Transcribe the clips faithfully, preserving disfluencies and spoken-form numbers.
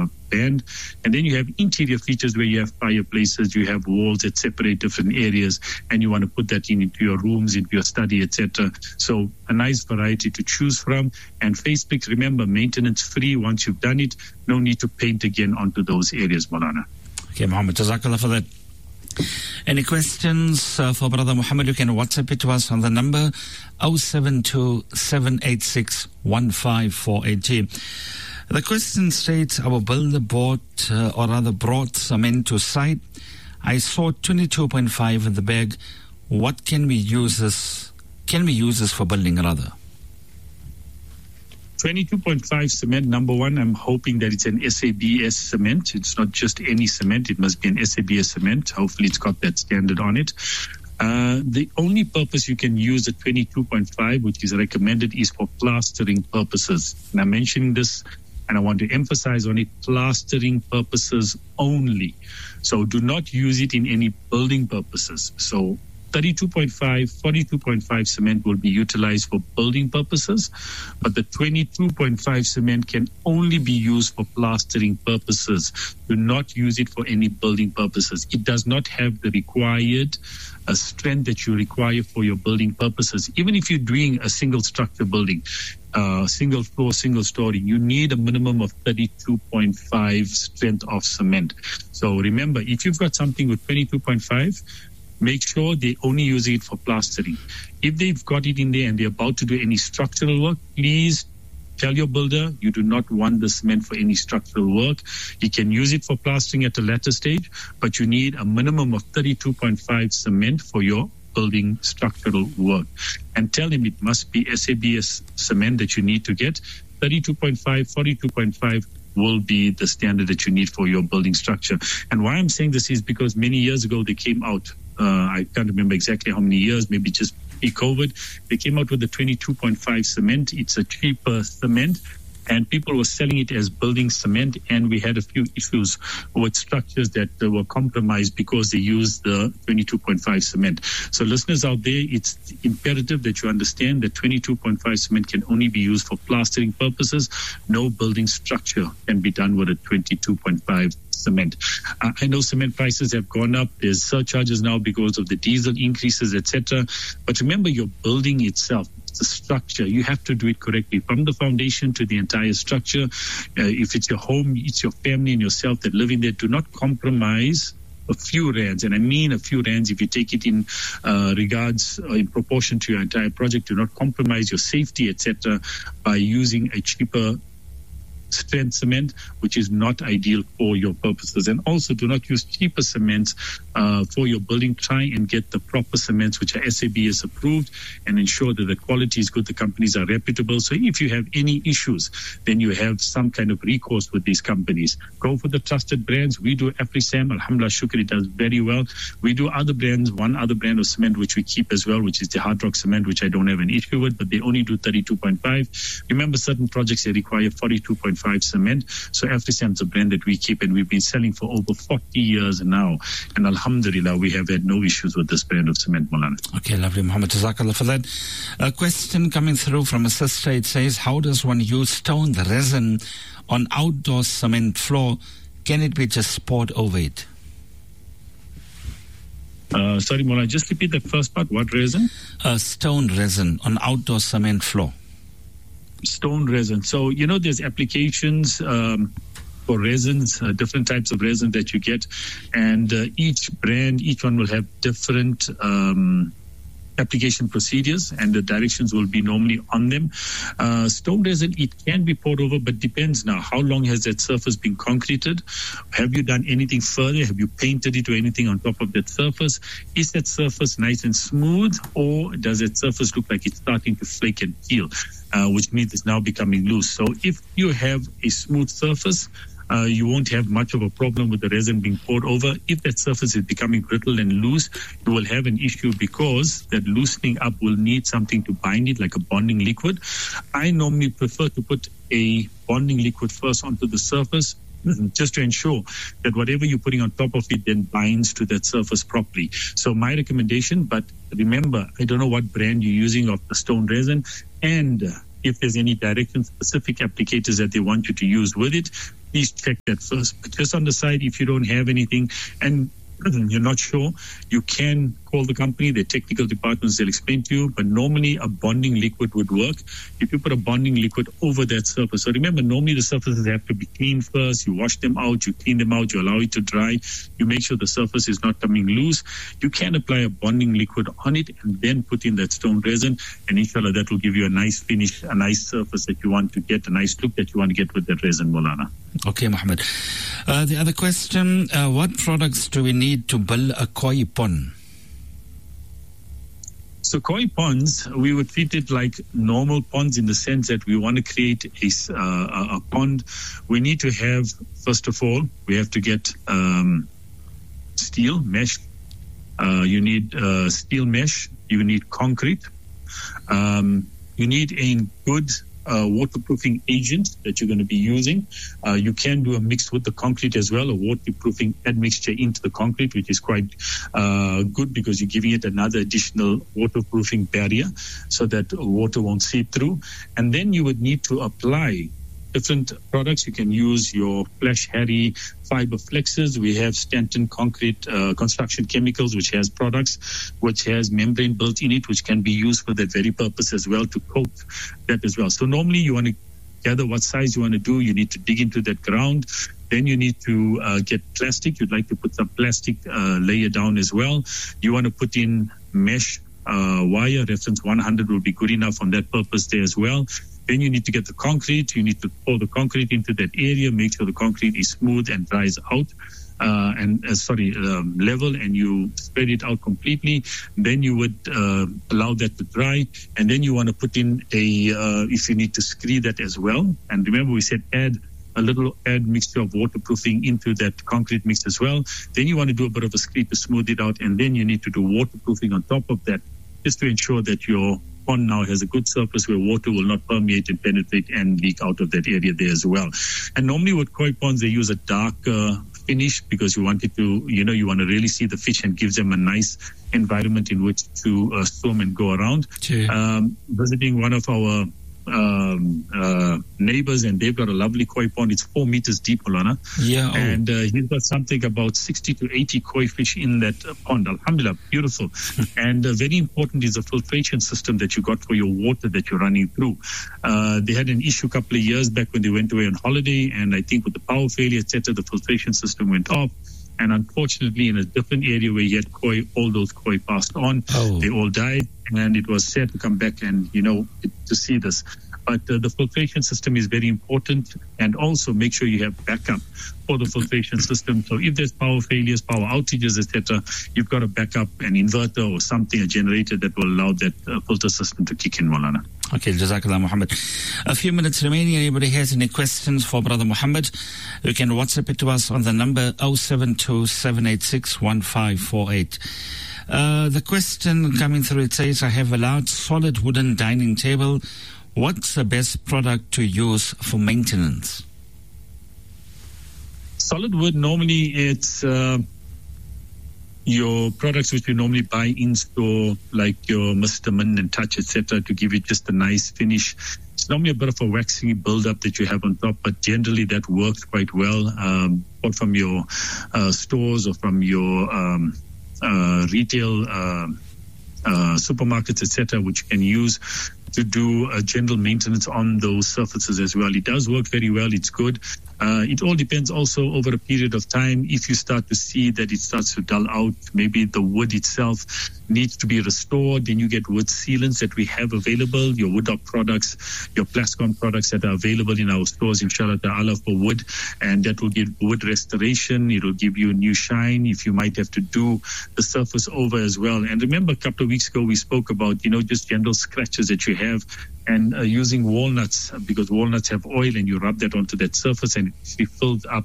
uh, band. And then you have interior features where you have fireplaces, you have walls that separate different areas, and you want to put that in into your rooms, into your study, et cetera. So a nice variety to choose from. And Facebricks, remember, maintenance free. Once you've done it, no need to paint again onto those areas, Maulana. Okay, Mohammed, Jazakallah for that. Any questions uh, for Brother Muhammad? You can WhatsApp it to us on the number zero seven two, seven eight six, one five four eight. The question states, our builder bought, uh, or rather brought cement to site. I saw twenty-two point five in the bag. What can we use this, can we use this for building rather? twenty-two point five cement, number one, I'm hoping that it's an S A B S cement. It's not just any cement. It must be an S A B S cement. Hopefully it's got that standard on it. Uh, the only purpose you can use the twenty-two point five, which is recommended, is for plastering purposes. And I'm mentioning this, and I want to emphasize on it, plastering purposes only. So do not use it in any building purposes. So thirty-two point five, forty-two point five cement will be utilized for building purposes, but the twenty-two point five cement can only be used for plastering purposes. Do not use it for any building purposes. It does not have the required uh, strength that you require for your building purposes. Even if you're doing a single structure building, uh, single floor, single story, you need a minimum of thirty-two point five strength of cement. So remember, if you've got something with twenty-two point five, make sure they only use it for plastering. If they've got it in there and they're about to do any structural work, please tell your builder you do not want the cement for any structural work. You can use it for plastering at a later stage, but you need a minimum of thirty-two point five cement for your building structural work. And tell him it must be S A B S cement that you need to get. thirty-two point five, forty-two point five will be the standard that you need for your building structure. And why I'm saying this is because many years ago they came out, uh, I can't remember exactly how many years, maybe just pre-COVID, they came out with the twenty-two point five cement. It's a cheaper cement, and people were selling it as building cement, and we had a few issues with structures that uh, were compromised because they used the twenty-two point five cement. So listeners out there, it's imperative that you understand that twenty-two point five cement can only be used for plastering purposes. No building structure can be done with a twenty-two point five cement. Uh, I know cement prices have gone up. There's surcharges now because of the diesel increases, et cetera. But remember, your building itself, the structure, you have to do it correctly from the foundation to the entire structure. Uh, if it's your home, it's your family and yourself that live in there. Do not compromise a few rands, and I mean a few rands. If you take it in uh, regards, uh, in proportion to your entire project, do not compromise your safety, et cetera, by using a cheaper strength cement, which is not ideal for your purposes. And also do not use cheaper cements uh, for your building. Try and get the proper cements which are S A B S approved, and ensure that the quality is good, the companies are reputable. So if you have any issues, then you have some kind of recourse with these companies. Go for the trusted brands. We do AfriSam, Alhamdulillah, Shukr, it does very well. We do other brands, one other brand of cement which we keep as well, which is the Hard Rock Cement, which I don't have an issue with, but they only do thirty-two point five. Remember, certain projects, they require forty-two point five cement. So AfriSam is a brand that we keep, and we've been selling for over forty years now. And Alhamdulillah, we have had no issues with this brand of cement, Maulana. Okay, lovely, Muhammad. Jazakallah for that. A question coming through from a sister. It says, how does one use stone resin on outdoor cement floor? Can it be just poured over it? Uh, sorry, Maulana, just repeat that first part. What resin? Uh, stone resin on outdoor cement floor. Stone resin. So, you know, there's applications um, for resins, uh, different types of resin that you get. And uh, each brand, each one will have different um, application procedures, and the directions will be normally on them. Uh, stone resin, it can be poured over, but depends now. How long has that surface been concreted? Have you done anything further? Have you painted it or anything on top of that surface? Is that surface nice and smooth, or does that surface look like it's starting to flake and peel, uh, which means it's now becoming loose? So if you have a smooth surface, Uh, you won't have much of a problem with the resin being poured over. If that surface is becoming brittle and loose, you will have an issue, because that loosening up will need something to bind it, like a bonding liquid. I normally prefer to put a bonding liquid first onto the surface, just to ensure that whatever you're putting on top of it then binds to that surface properly. So my recommendation, but remember, I don't know what brand you're using of the stone resin, and if there's any direction-specific applicators that they want you to use with it, please check that first. But just on the side, if you don't have anything and you're not sure, you can call the company. Their technical departments, they'll explain to you. But normally a bonding liquid would work if you put a bonding liquid over that surface. So remember, normally the surfaces have to be cleaned first. You wash them out, you clean them out, you allow it to dry. You make sure the surface is not coming loose. You can apply a bonding liquid on it and then put in that stone resin. And inshallah, that will give you a nice finish, a nice surface that you want to get, a nice look that you want to get with that resin, Maulana. Okay, Mohammed. Uh, the other question, uh, what products do we need to build a koi pond? So koi ponds, we would treat it like normal ponds in the sense that we want to create a, uh, a pond. We need to have, first of all, we have to get um, steel mesh. Uh, you need uh, steel mesh. You need concrete. Um, you need a good Uh, waterproofing agent that you're going to be using. Uh, you can do a mix with the concrete as well, a waterproofing admixture into the concrete, which is quite uh, good because you're giving it another additional waterproofing barrier so that water won't seep through. And then you would need to apply different products. You can use your Flash Harry fiber flexes. We have Stanton concrete uh, construction chemicals, which has products, which has membrane built in it, which can be used for that very purpose as well, to coat that as well. So normally you want to gather what size you want to do. You need to dig into that ground. Then you need to uh, get plastic. You'd like to put some plastic uh, layer down as well. You want to put in mesh uh, wire. Reference one hundred will be good enough on that purpose there as well. Then you need to get the concrete. You need to pour the concrete into that area. Make sure the concrete is smooth and dries out, uh, and uh, sorry, um, level, and you spread it out completely. Then you would uh, allow that to dry, and then you want to put in a, uh, if you need to scree that as well. And remember, we said add a little add mixture of waterproofing into that concrete mix as well. Then you want to do a bit of a scree to smooth it out, and then you need to do waterproofing on top of that, just to ensure that your pond now has a good surface where water will not permeate and penetrate and leak out of that area there as well. And normally with koi ponds, they use a darker finish because you want it to, you know, you want to really see the fish and gives them a nice environment in which to uh, swim and go around. Sure. Um, visiting one of our um, uh, neighbors, and they've got a lovely koi pond. It's four meters deep, Maulana. Yeah. Oh. And uh, he's got something about sixty to eighty koi fish in that uh, pond. Alhamdulillah, beautiful. And uh, very important is the filtration system that you got for your water that you're running through. Uh, they had an issue a couple of years back when they went away on holiday, and I think with the power failure, et cetera, the filtration system went off. And unfortunately, in a different area where he had koi, all those koi passed on. Oh. They all died, and it was sad to come back and, you know, to see this. But uh, the filtration system is very important, and also make sure you have backup for the filtration system. So if there's power failures, power outages, et cetera, you've got a backup, an inverter or something, a generator that will allow that uh, filter system to kick in, Maulana. Okay, Jazakallah, Muhammad. A few minutes remaining. Anybody has any questions for Brother Muhammad, you can WhatsApp it to us on the number oh seven two, seven eight six, one five four eight. Uh, the question coming through, it says, I have a large solid wooden dining table. What's the best product to use for maintenance? Solid wood, normally it's uh, your products which you normally buy in store, like your Mister Min and Touch, et cetera, to give it just a nice finish. It's normally a bit of a waxy build-up that you have on top, but generally that works quite well, um, or from your uh, stores or from your um, uh, retail uh, uh, supermarkets, et cetera, which you can use to do a general maintenance on those surfaces as well. It does work very well. It's good. Uh, it all depends also over a period of time. If you start to see that it starts to dull out, maybe the wood itself needs to be restored, then you get wood sealants that we have available, your wood dog products, your Plascon products that are available in our stores, inshallah ta'ala, for wood, and that will give wood restoration. It will give you a new shine if you might have to do the surface over as well. And remember, a couple of weeks ago, we spoke about, you know, just general scratches that you have, and uh, using walnuts, because walnuts have oil, and you rub that onto that surface and it fills up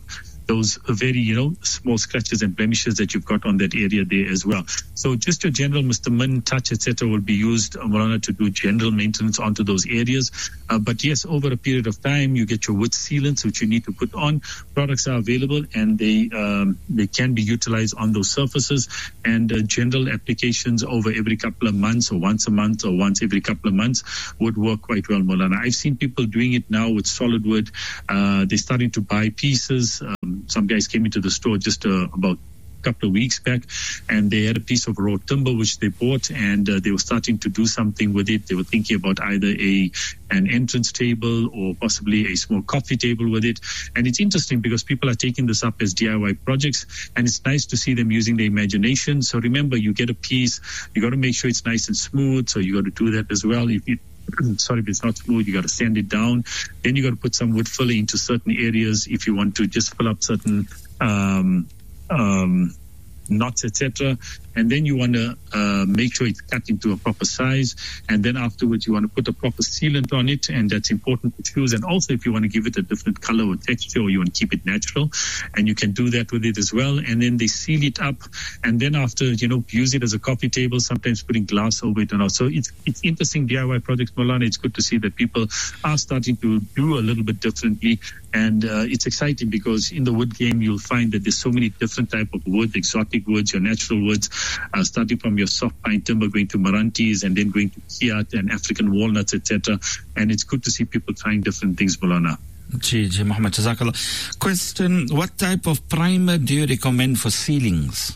those very, you know, small scratches and blemishes that you've got on that area there as well. So just your general Mister Min, touch, et cetera will be used, Maulana, to do general maintenance onto those areas. Uh, but yes, over a period of time, you get your wood sealants, which you need to put on. Products are available and they um, they can be utilized on those surfaces. And uh, general applications over every couple of months or once a month or once every couple of months would work quite well, Maulana. I've seen people doing it now with solid wood. Uh, they're starting to buy pieces. Um, some guys came into the store just uh, about couple of weeks back, and they had a piece of raw timber which they bought, and uh, they were starting to do something with it. They were thinking about either a an entrance table or possibly a small coffee table with it. And it's interesting because people are taking this up as D I Y projects, and it's nice to see them using their imagination. So remember, you get a piece, you got to make sure it's nice and smooth, so you got to do that as well. If you sorry, if it's not smooth, you got to sand it down. Then you got to put some wood filler into certain areas if you want to just fill up certain um um knots, et cetera. And then you want to uh, make sure it's cut into a proper size. And then afterwards, you want to put a proper sealant on it. And that's important to choose. And also, if you want to give it a different color or texture, or you want to keep it natural, and you can do that with it as well. And then they seal it up. And then after, you know, use it as a coffee table, sometimes putting glass over it and all. So it's, it's interesting D I Y projects, Maulana. It's good to see that people are starting to do a little bit differently. And uh, it's exciting because in the wood game, you'll find that there's so many different type of wood, exotic woods, your natural woods, Uh, starting from your soft pine timber, going to Marantis, and then going to Kiat and African walnuts, et cetera. And it's good to see people trying different things, Maulana. Ji, Ji Muhammad, Jazakallah. Question, what type of primer do you recommend for ceilings?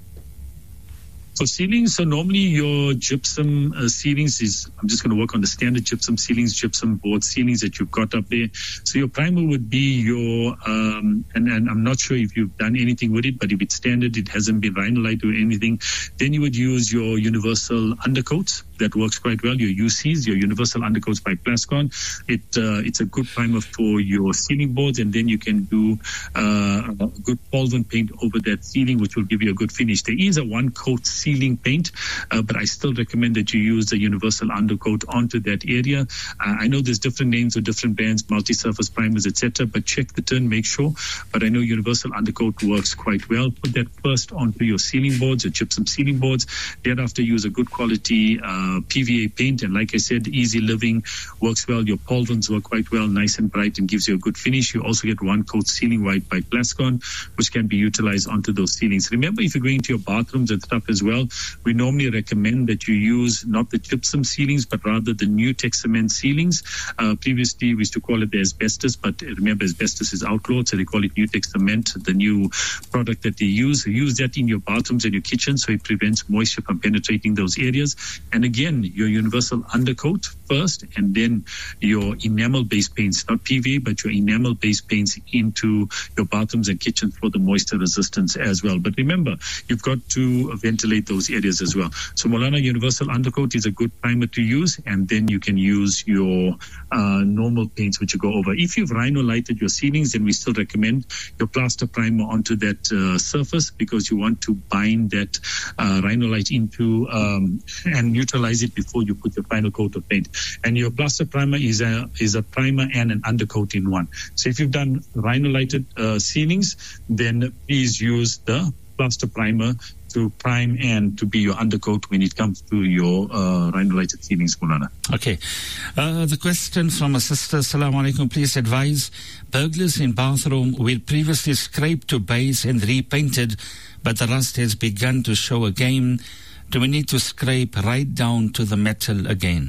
For ceilings, so normally your gypsum uh, ceilings is, I'm just going to work on the standard gypsum ceilings, gypsum board ceilings that you've got up there. So your primer would be your, um, and, and I'm not sure if you've done anything with it, but if it's standard, it hasn't been rhinolite or anything, then you would use your universal undercoats. That works quite well. Your U Cs, your universal undercoats by Plascon. It uh, it's a good primer for your ceiling boards, and then you can do uh, a good solvent paint over that ceiling, which will give you a good finish. There is a one coat ceiling paint, uh, but I still recommend that you use the universal undercoat onto that area. Uh, I know there's different names or different brands, multi-surface primers, et cetera, but check the tin, make sure. But I know universal undercoat works quite well. Put that first onto your ceiling boards, your gypsum ceiling boards. Thereafter, use a good quality uh, Uh, P V A paint, and like I said, Easy Living works well. Your Polvins work quite well, nice and bright, and gives you a good finish. You also get one coat ceiling white by Plascon, which can be utilized onto those ceilings. Remember, if you're going to your bathrooms and stuff as well, we normally recommend that you use not the gypsum ceilings, but rather the Newtec cement ceilings. Uh, previously, we used to call it the asbestos, but remember, asbestos is outlawed, so they call it Newtec cement, the new product that they use. Use that in your bathrooms and your kitchen, so it prevents moisture from penetrating those areas. And again, your universal undercoat first, and then your enamel-based paints, not P V A, but your enamel-based paints into your bathrooms and kitchens for the moisture resistance as well. But remember, you've got to ventilate those areas as well. So Maulana, universal undercoat is a good primer to use, and then you can use your uh, normal paints which you go over. If you've rhino-lighted your ceilings, then we still recommend your plaster primer onto that uh, surface, because you want to bind that uh, rhino-light into um, and neutralize it before you put your final coat of paint. And your plaster primer is a is a primer and an undercoat in one. So if you've done rhino-lighted uh, ceilings, then please use the plaster primer to prime and to be your undercoat when it comes to your uh, rhino-lighted ceilings, Maulana. Okay. Uh, the question from a sister, Assalamu alaikum, please advise, burglars in bathroom were previously scraped to base and repainted, but the rust has begun to show again. Do we need to scrape right down to the metal again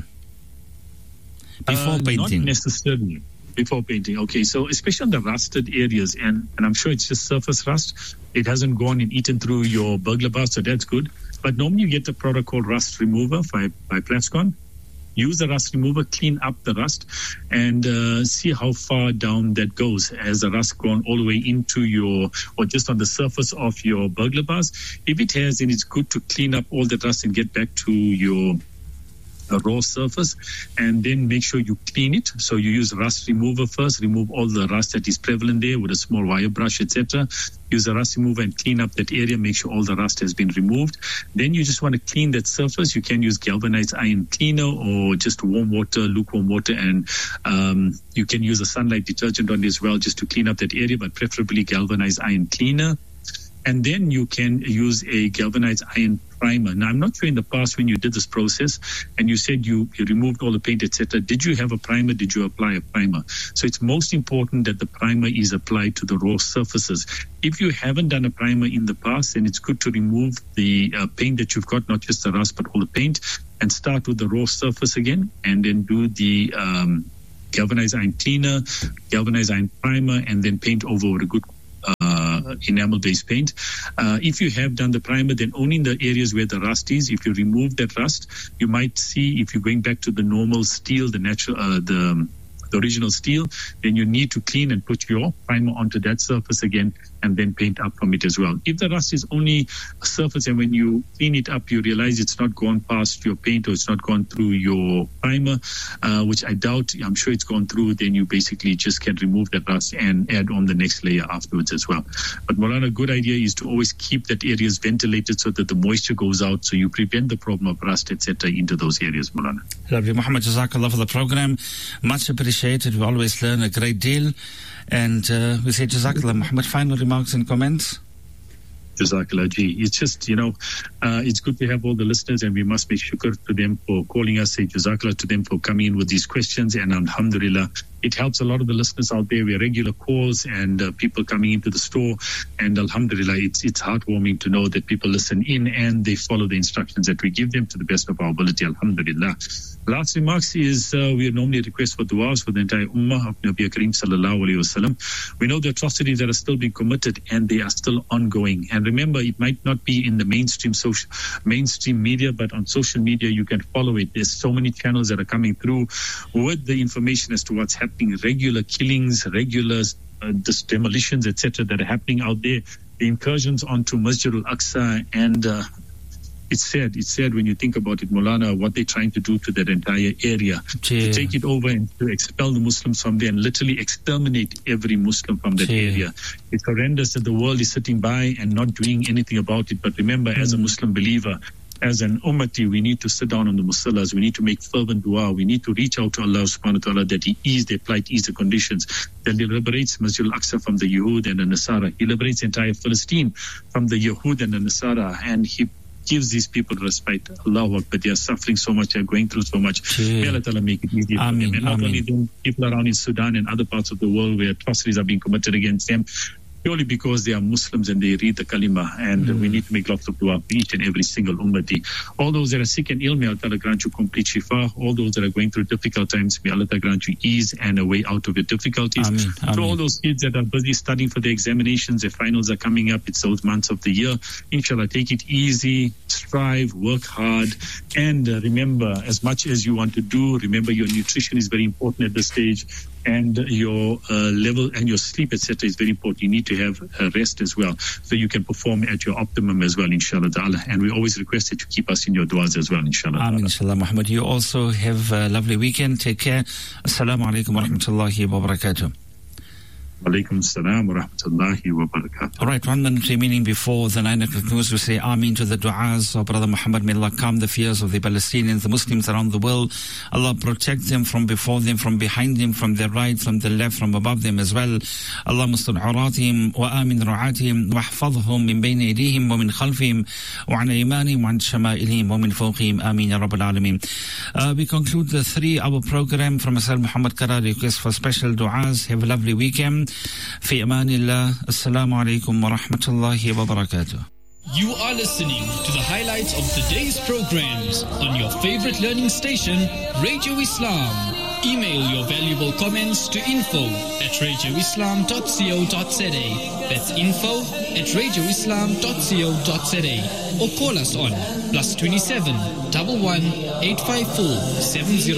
before uh, painting? Not necessarily before painting. Okay, so especially on the rusted areas, and, and I'm sure it's just surface rust. It hasn't gone and eaten through your burglar bar, so that's good. But normally you get a product called Rust Remover by, by Plascon. Use the rust remover, clean up the rust, and uh, see how far down that goes. Has the rust gone all the way into your, or just on the surface of your burglar bars? If it has, then it's good to clean up all the rust and get back to your a raw surface, and then make sure you clean it. So you use rust remover first, remove all the rust that is prevalent there with a small wire brush, et cetera. Use a rust remover and clean up that area, make sure all the rust has been removed. Then you just want to clean that surface. You can use galvanized iron cleaner or just warm water, lukewarm water, and um, you can use a sunlight detergent on it as well just to clean up that area, but preferably galvanized iron cleaner. And then you can use a galvanized iron primer. Now, I'm not sure in the past when you did this process and you said you, you removed all the paint, et cetera. Did you have a primer? Did you apply a primer? So it's most important that the primer is applied to the raw surfaces. If you haven't done a primer in the past, then it's good to remove the uh, paint that you've got, not just the rust, but all the paint, and start with the raw surface again, and then do the um, galvanized iron cleaner, galvanized iron primer, and then paint over with a good Uh, enamel-based paint. Uh, if you have done the primer, then only in the areas where the rust is. If you remove that rust, you might see, if you're going back to the normal steel, the natural, uh, the, the original steel, then you need to clean and put your primer onto that surface again, and then paint up from it as well. If the rust is only a surface and when you clean it up, you realize it's not gone past your paint or it's not gone through your primer, uh, which I doubt, I'm sure it's gone through, then you basically just can remove that rust and add on the next layer afterwards as well. But Maulana, a good idea is to always keep that areas ventilated so that the moisture goes out, so you prevent the problem of rust, et cetera into those areas, Maulana. Lovely. Muhammad, Jazakallah for the program. Much appreciated. We always learn a great deal. And uh, we say Jazakallah. Muhammad, final remarks and comments? Jazakallah ji. It's just, you know, uh, it's good to have all the listeners, and we must make shukr to them for calling us, say Jazakallah to them for coming in with these questions, and alhamdulillah, it helps a lot of the listeners out there. We have regular calls and uh, people coming into the store, and alhamdulillah, it's it's heartwarming to know that people listen in and they follow the instructions that we give them to the best of our ability, alhamdulillah. Last remarks is uh, we normally request for du'as for the entire ummah of Nabi Kareem sallallahu alayhi wasallam. We know the atrocities that are still being committed, and they are still ongoing. And remember, it might not be in the mainstream social, mainstream media, but on social media you can follow it. There's so many channels that are coming through with the information as to what's happening, regular killings, regular uh, demolitions, et cetera, that are happening out there. The incursions onto Masjid al-Aqsa, and uh, it's sad. It's sad when you think about it, Maulana, what they're trying to do to that entire area. Gee. To take it over and to expel the Muslims from there and literally exterminate every Muslim from that Gee. area. It's horrendous that the world is sitting by and not doing anything about it. But remember, mm. as a Muslim believer, as an ummati, we need to sit down on the musallas. We need to make fervent dua. We need to reach out to Allah subhanahu wa ta'ala that He ease their plight, ease the conditions, that He liberates Masjid al-Aqsa from the Yahud and the Nasara. He liberates entire Palestine from the Yahud and the Nasara, and He gives these people respite. Allahu Akbar. They are suffering so much. They are going through so much. Gee. May Allah Ta'ala make it easy for Ameen, them. And not Ameen. only them, people around in Sudan and other parts of the world where atrocities are being committed against them, purely because they are Muslims and they read the kalima, and mm. we need to make lots of dua for each and every single ummati. All those that are sick and ill, may Allah Ta'ala grant you complete shifa. All those that are going through difficult times, may Allah Ta'ala grant you ease and a way out of your difficulties. Ameen. To Ameen. all those kids that are busy studying for their examinations, their finals are coming up, it's those months of the year. Inshallah, take it easy, strive, work hard, and uh, remember, as much as you want to do, remember your nutrition is very important at this stage, and your uh, level and your sleep, et cetera, is very important. You need to have uh, rest as well, so you can perform at your optimum as well, inshallah ta'ala. And we always request that you keep us in your du'as as well, inshallah ta'ala. Ameen, inshallah, Muhammad. You also have a lovely weekend. Take care. Assalamu alaikum wa rahmatullahi wa barakatuh. Alaikum salam wa rahmatullahi wa barakatuh. All right, one minute remaining before the nine o'clock news. We say Ameen to the du'as of Brother Muhammad. May Allah calm the fears of the Palestinians, the Muslims around the world. Allah protect them from before them, from behind them, from their right, from the left, from above them as well. Allah mustur uratihim wa amin ru'atihim wa ahfadhhum min bayni aydihim wa min khalfihim wa an aymanihim wa an shama'ilihim wa min fawqihim. Ameen ya Rabbal Alameen. Uh, we conclude the three-hour program from Asal Muhammad Kara. Request for special du'as. Have a lovely weekend. في أمان الله. السلام عليكم ورحمة الله وبركاته. You are listening to the highlights of today's programs on your favorite learning station, Radio Islam. Email your valuable comments to info at radio islam dot co dot za. That's info at radio islam dot co dot za. Or call us on plus twenty-seven, one one, eight five four, seven zero